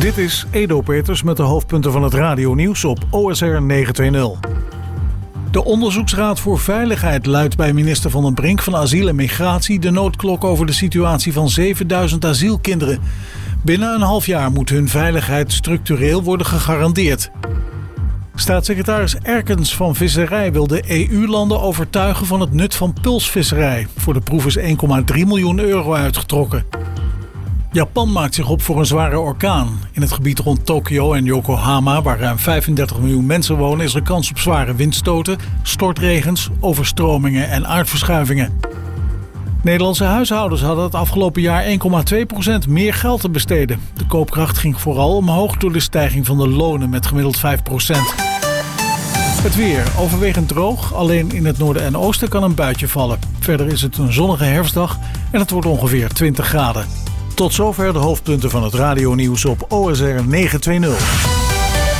Dit is Edo Peters met de hoofdpunten van het radionieuws op OSR 920. De Onderzoeksraad voor Veiligheid luidt bij minister Van den Brink van Asiel en Migratie de noodklok over de situatie van 7000 asielkinderen. Binnen een half jaar moet hun veiligheid structureel worden gegarandeerd. Staatssecretaris Erkens van Visserij wil de EU-landen overtuigen van het nut van pulsvisserij. Voor de proef is €1,3 miljoen uitgetrokken. Japan maakt zich op voor een zware orkaan. In het gebied rond Tokio en Yokohama, waar ruim 35 miljoen mensen wonen, is er kans op zware windstoten, stortregens, overstromingen en aardverschuivingen. Nederlandse huishoudens hadden het afgelopen jaar 1,2% meer geld te besteden. De koopkracht ging vooral omhoog door de stijging van de lonen met gemiddeld 5%. Het weer overwegend droog, alleen in het noorden en oosten kan een buitje vallen. Verder is het een zonnige herfstdag en het wordt ongeveer 20 graden. Tot zover de hoofdpunten van het radionieuws op OSR 920.